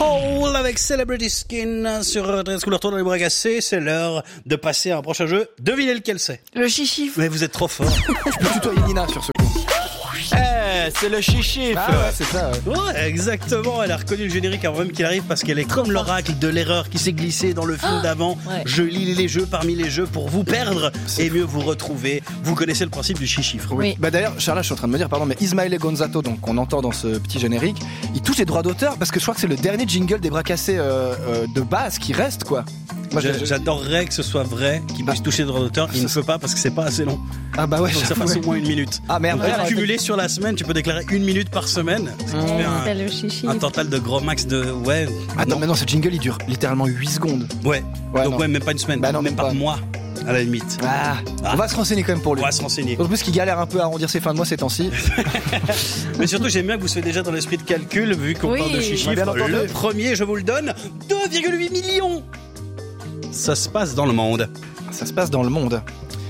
Hole avec Celebrity Skin sur Très Couleur Tour dans les bras cassés. C'est l'heure de passer à un prochain jeu. Devinez lequel c'est. Le chichif. Mais vous êtes trop fort. Je peux tutoyer Nina sur ce coup. C'est le chichif. Ah ouais, c'est ça. Ouais. Ouais, exactement. Elle a reconnu le générique avant même qu'il arrive parce qu'elle est comme l'oracle de l'erreur qui s'est glissé dans le film d'avant. Ouais. Je lis les jeux parmi les jeux pour vous perdre et mieux vous retrouver. Vous connaissez le principe du chiffre. Oui. Bah d'ailleurs, Charla, je suis en train de me dire, pardon, mais Ismaël Gonzato, donc qu'on entend dans ce petit générique, il touche les droits d'auteur parce que je crois que c'est le dernier jingle des bras cassés de base qui reste, quoi. Moi, J'adorerais que ce soit vrai, qu'il puisse toucher le droit d'auteur. Il ne peut pas parce que c'est pas assez long. Ah bah ouais, Donc ça fasse au moins 1 minute. Ah merde. En fait, Ouais, cumulé sur la semaine, tu peux déclarer 1 minute par semaine. Ce qui fait C'est le chichif. un total de gros max de... Ouais. Attends, mais non, ce jingle il dure littéralement 8 secondes. Ouais. Ouais, Donc non. ouais, même pas une semaine. Bah non, même même pas pas. de mois, à la limite. Ah, on va se renseigner quand même pour lui. On va se renseigner. En plus qu'il galère un peu à arrondir ses fins de mois ces temps-ci. Mais surtout, j'aime bien que vous soyez déjà dans l'esprit de calcul, vu qu'on Oui. parle de chiffres. Ouais, bien entendu. Le premier, je vous le donne, 2,8 millions. Ça se passe dans le monde. Ça se passe dans le monde.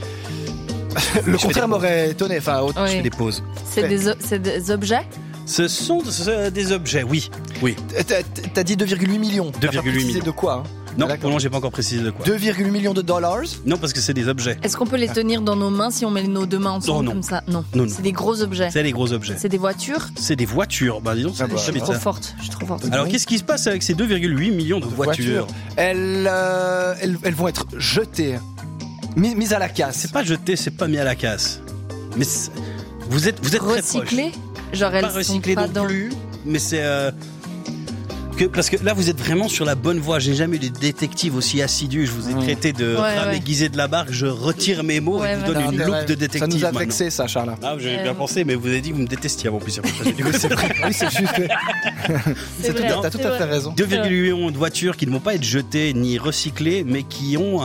Le contraire m'aurait étonné. Enfin, Oui. Je fais des pauses. C'est des objets. Ce sont des objets, oui. Oui. T'as dit 2,8 millions. T'as pas 2,8 précisé millions. de quoi hein. Non, D'accord. non, j'ai pas encore précisé de quoi. 2,8 millions de dollars. Non, parce que c'est des objets. Est-ce qu'on peut les tenir dans nos mains si on met nos deux mains ensemble Non. comme ça? Non. Non, non. C'est des gros objets. C'est des gros objets. C'est des voitures. C'est des voitures. Bah, dis donc, c'est Ah bah, des Je suis habitants. trop forte. Je suis trop forte. Alors, qu'est-ce qui se passe avec ces 2,8 millions de voitures? Elles vont être jetées, mises à la casse. C'est pas jeté, c'est pas mis à la casse. Mais vous êtes très proche. Recyclées. Genre elles Pas recyclé sont pas non dans. plus, mais c'est parce que là vous êtes vraiment sur la bonne voie. J'ai jamais eu des détectives aussi assidus. Je vous ai traité de rat aiguisé de la barque. Je retire mes mots et Ouais, je vous donne vas-y. une loupe de détective. Ça nous a maintenant. vexé ça, Charles. Ah, j'avais bien pensé, mais vous avez dit que vous me détestiez avant plus. Du coup, c'est vrai. Oui, c'est juste. C'est vrai, T'as tout c'est à vrai. fait raison. 2,8 millions de voitures qui ne vont pas être jetées ni recyclées, mais qui ont